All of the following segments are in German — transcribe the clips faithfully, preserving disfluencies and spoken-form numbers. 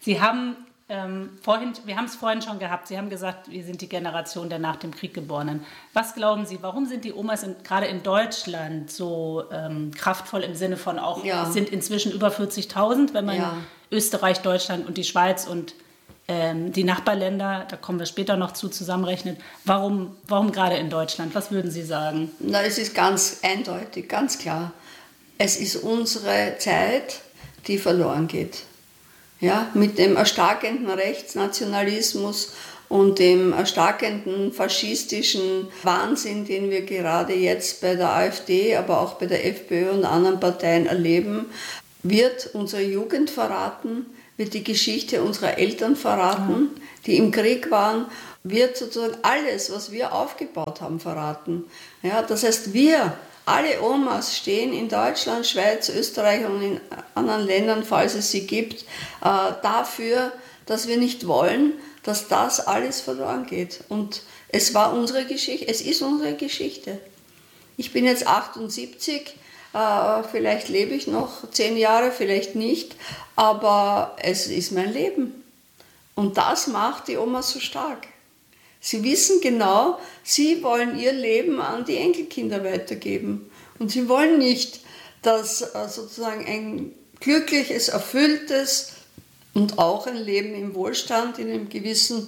Sie haben ähm, vorhin, wir haben es vorhin schon gehabt, Sie haben gesagt, wir sind die Generation der nach dem Krieg Geborenen. Was glauben Sie, warum sind die Omas in, gerade in Deutschland so ähm, kraftvoll im Sinne von auch, Ja. es sind inzwischen über vierzigtausend, wenn man Ja. Österreich, Deutschland und die Schweiz und ähm, die Nachbarländer, da kommen wir später noch zu, zusammenrechnet. Warum, warum gerade in Deutschland? Was würden Sie sagen? Na, es ist ganz eindeutig, ganz klar. Es ist unsere Zeit, die verloren geht. Ja, mit dem erstarkenden Rechtsnationalismus und dem erstarkenden faschistischen Wahnsinn, den wir gerade jetzt bei der AfD, aber auch bei der FPÖ und anderen Parteien erleben, wird unsere Jugend verraten, wird die Geschichte unserer Eltern verraten, die im Krieg waren, wird sozusagen alles, was wir aufgebaut haben, verraten. Ja, das heißt, wir, alle Omas stehen in Deutschland, Schweiz, Österreich und in anderen Ländern, falls es sie gibt, äh, dafür, dass wir nicht wollen, dass das alles verloren geht. Und es war unsere Geschichte, es ist unsere Geschichte. Ich bin jetzt achtundsiebzig, äh, vielleicht lebe ich noch zehn Jahre, vielleicht nicht, aber es ist mein Leben. Und das macht die Omas so stark. Sie wissen genau, sie wollen ihr Leben an die Enkelkinder weitergeben. Und sie wollen nicht, dass äh, sozusagen ein glückliches, erfülltes und auch ein Leben im Wohlstand, in einem gewissen,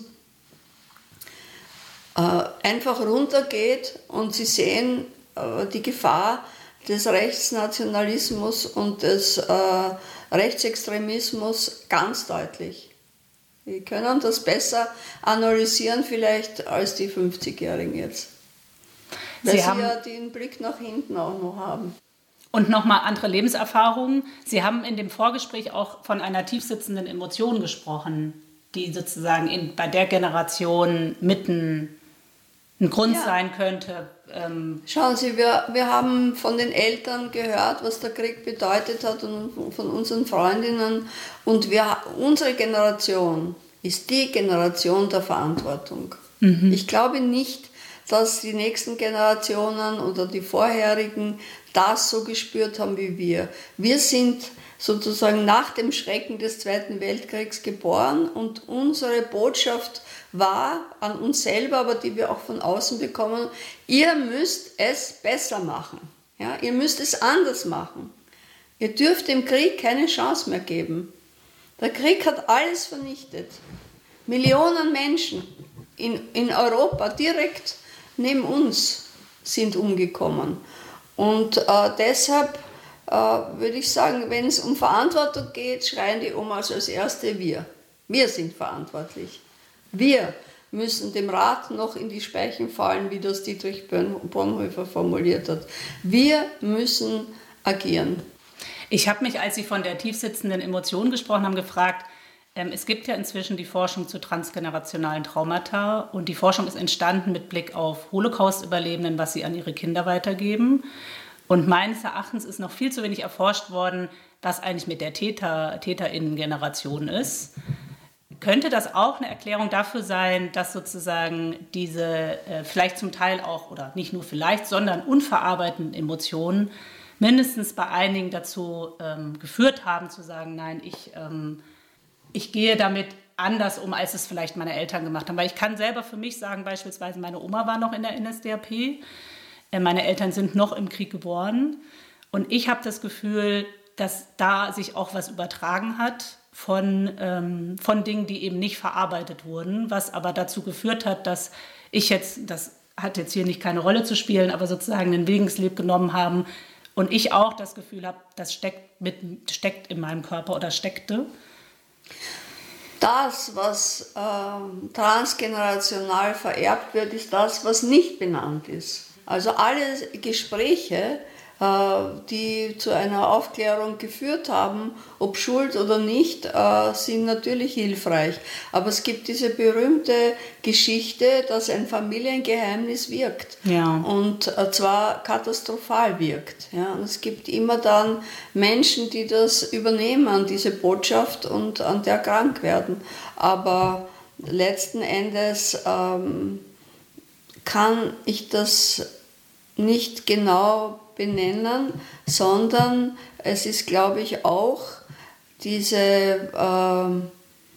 äh, einfach runtergeht. Und sie sehen äh, die Gefahr des Rechtsnationalismus und des äh, Rechtsextremismus ganz deutlich. Die können das besser analysieren vielleicht als die fünfzigjährigen jetzt. Weil Sie sie, haben ja den Blick nach hinten auch noch haben. Und nochmal andere Lebenserfahrungen. Sie haben in dem Vorgespräch auch von einer tiefsitzenden Emotion gesprochen, die sozusagen in, bei der Generation mitten ein Grund Ja. sein könnte. Ähm Schauen Sie, wir, wir haben von den Eltern gehört, was der Krieg bedeutet hat und von unseren Freundinnen. Und wir, unsere Generation ist die Generation der Verantwortung. Mhm. Ich glaube nicht, dass die nächsten Generationen oder die vorherigen das so gespürt haben wie wir. Wir sind sozusagen nach dem Schrecken des Zweiten Weltkriegs geboren und unsere Botschaft war an uns selber, aber die wir auch von außen bekommen, ihr müsst es besser machen. Ja, ihr müsst es anders machen. Ihr dürft dem Krieg keine Chance mehr geben. Der Krieg hat alles vernichtet. Millionen Menschen in, in Europa direkt neben uns sind umgekommen. Und äh, deshalb äh, würde ich sagen, wenn es um Verantwortung geht, schreien die Omas als Erste wir. Wir sind verantwortlich. Wir müssen dem Rat noch in die Speichen fallen, wie das Dietrich Bonhoeffer formuliert hat. Wir müssen agieren. Ich habe mich, als Sie von der tiefsitzenden Emotion gesprochen haben, gefragt, ähm, es gibt ja inzwischen die Forschung zu transgenerationalen Traumata und die Forschung ist entstanden mit Blick auf Holocaust-Überlebenden, was sie an ihre Kinder weitergeben. Und meines Erachtens ist noch viel zu wenig erforscht worden, was eigentlich mit der Täter, TäterInnen-Generation ist. Könnte das auch eine Erklärung dafür sein, dass sozusagen diese äh, vielleicht zum Teil auch, oder nicht nur vielleicht, sondern unverarbeiteten Emotionen mindestens bei einigen dazu ähm, geführt haben, zu sagen, nein, ich, ähm, ich gehe damit anders um, als es vielleicht meine Eltern gemacht haben. Weil ich kann selber für mich sagen, beispielsweise meine Oma war noch in der N S D A P, äh, meine Eltern sind noch im Krieg geboren und ich habe das Gefühl, dass da sich auch was übertragen hat von, ähm, von Dingen, die eben nicht verarbeitet wurden, was aber dazu geführt hat, dass ich jetzt, das hat jetzt hier nicht keine Rolle zu spielen, aber sozusagen einen Willensleib genommen haben und ich auch das Gefühl habe, das steckt, mit, steckt in meinem Körper oder steckte. Das, was äh, transgenerational vererbt wird, ist das, was nicht benannt ist. Also alle Gespräche, die zu einer Aufklärung geführt haben, ob Schuld oder nicht, sind natürlich hilfreich. Aber es gibt diese berühmte Geschichte, dass ein Familiengeheimnis wirkt. Ja. Und zwar katastrophal wirkt. Ja. Und es gibt immer dann Menschen, die das übernehmen, diese Botschaft, und an der krank werden. Aber letzten Endes ähm, kann ich das nicht genau benennen, sondern es ist, glaube ich, auch diese, äh,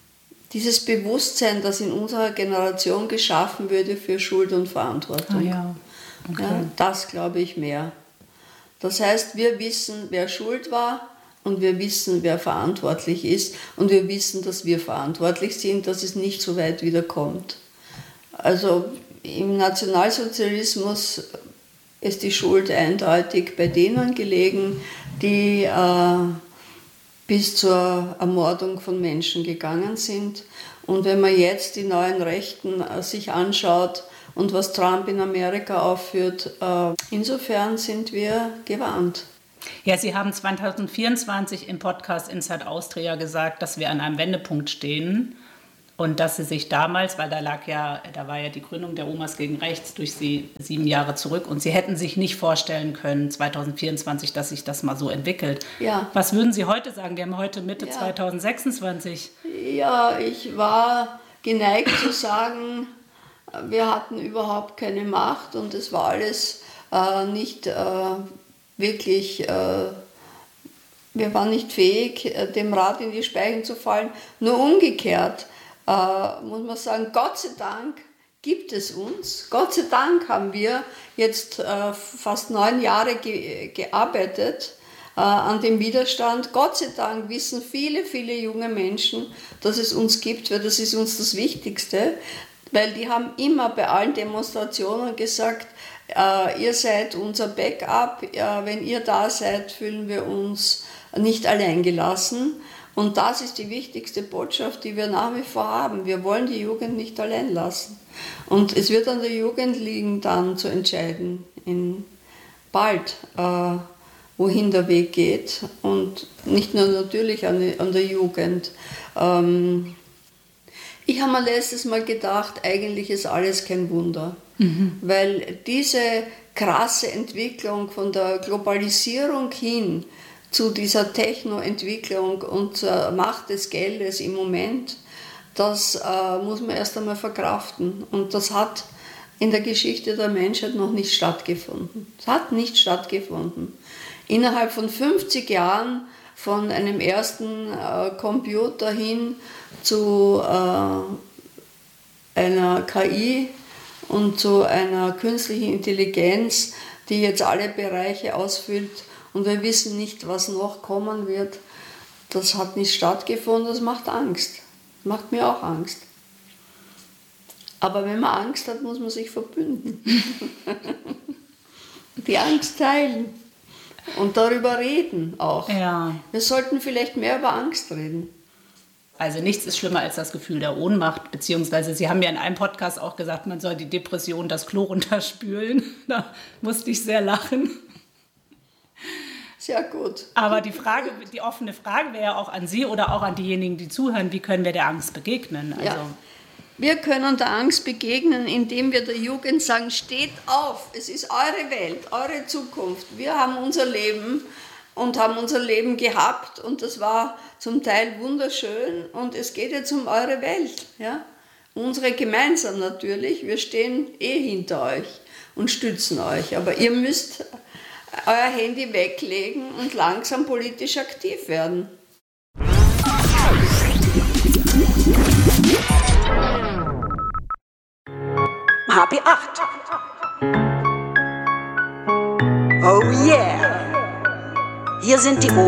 dieses Bewusstsein, das in unserer Generation geschaffen würde für Schuld und Verantwortung. Ah, ja. Okay. Ja, das glaube ich mehr. Das heißt, wir wissen, wer schuld war und wir wissen, wer verantwortlich ist und wir wissen, dass wir verantwortlich sind, dass es nicht so weit wieder kommt. Also im Nationalsozialismus ist die Schuld eindeutig bei denen gelegen, die äh, bis zur Ermordung von Menschen gegangen sind. Und wenn man jetzt die neuen Rechten äh, sich anschaut und was Trump in Amerika aufführt, äh, insofern sind wir gewarnt. Ja, Sie haben zwanzig vierundzwanzig im Podcast Inside Austria gesagt, dass wir an einem Wendepunkt stehen und dass Sie sich damals, weil da lag ja, da war ja die Gründung der Omas gegen Rechts durch Sie sieben Jahre zurück und Sie hätten sich nicht vorstellen können, zwanzig vierundzwanzig, dass sich das mal so entwickelt. Ja. Was würden Sie heute sagen? Wir haben heute Mitte Ja. zwanzig sechsundzwanzig. Ja, ich war geneigt zu sagen, wir hatten überhaupt keine Macht und es war alles äh, nicht äh, wirklich, äh, wir waren nicht fähig, dem Rad in die Speichen zu fallen. Nur umgekehrt äh, muss man sagen, Gott sei Dank gibt es uns. Gott sei Dank haben wir jetzt äh, fast neun Jahre ge- gearbeitet äh, an dem Widerstand. Gott sei Dank wissen viele, viele junge Menschen, dass es uns gibt, weil das ist uns das Wichtigste. Weil die haben immer bei allen Demonstrationen gesagt, äh, ihr seid unser Backup, äh, wenn ihr da seid, fühlen wir uns nicht allein gelassen. Und das ist die wichtigste Botschaft, die wir nach wie vor haben. Wir wollen die Jugend nicht allein lassen. Und es wird an der Jugend liegen, dann zu entscheiden, in bald, äh, wohin der Weg geht. Und nicht nur natürlich an, an der Jugend. Ähm, Ich habe mir letztes Mal gedacht, eigentlich ist alles kein Wunder, mhm. weil diese krasse Entwicklung von der Globalisierung hin zu dieser Techno-Entwicklung und zur Macht des Geldes im Moment, das äh, muss man erst einmal verkraften. Und das hat in der Geschichte der Menschheit noch nicht stattgefunden. Es hat nicht stattgefunden. Innerhalb von fünfzig Jahren von einem ersten äh, Computer hin zu äh, einer K I und zu einer künstlichen Intelligenz, die jetzt alle Bereiche ausfüllt und wir wissen nicht, was noch kommen wird. Das hat nicht stattgefunden, das macht Angst. Das macht mir auch Angst. Aber wenn man Angst hat, muss man sich verbünden. Die Angst teilen. Und darüber reden auch. Ja. Wir sollten vielleicht mehr über Angst reden. Also nichts ist schlimmer als das Gefühl der Ohnmacht, beziehungsweise Sie haben ja in einem Podcast auch gesagt, man soll die Depression das Klo runterspülen. Da musste ich sehr lachen. Sehr gut. Aber die Frage, die offene Frage wäre ja auch an Sie oder auch an diejenigen, die zuhören, wie können wir der Angst begegnen? Also ja. Wir können der Angst begegnen, indem wir der Jugend sagen, steht auf, es ist eure Welt, eure Zukunft. Wir haben unser Leben und haben unser Leben gehabt und das war zum Teil wunderschön und es geht jetzt um eure Welt. Ja? Unsere gemeinsam natürlich, wir stehen eh hinter euch und stützen euch, aber ihr müsst euer Handy weglegen und langsam politisch aktiv werden. H P acht. Oh yeah! Hier sind die